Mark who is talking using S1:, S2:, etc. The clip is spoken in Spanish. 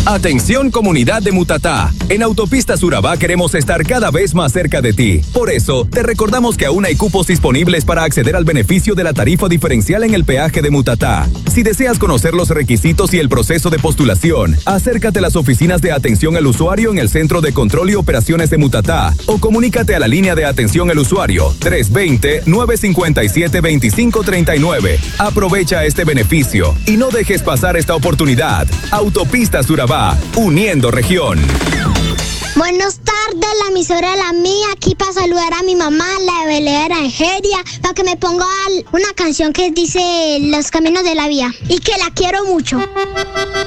S1: Atención comunidad de Mutatá. En Autopistas Urabá queremos estar cada vez más cerca de ti. Por eso, te recordamos que aún hay cupos disponibles para acceder al beneficio de la tarifa diferencial en el peaje de Mutatá. Si deseas conocer los requisitos y el proceso de postulación, acércate a las oficinas de atención al usuario en el Centro de Control y Operaciones de Mutatá o comunícate a la línea de atención al usuario 320-957-2539. Aprovecha este beneficio y no dejes pasar esta oportunidad. Autopistas Urabá, uniendo región.
S2: Buenas tardes, la emisora La Mía, aquí para saludar a mi mamá, la velera Egeria, para que me ponga una canción que dice Los Caminos de la Vía y que la quiero mucho.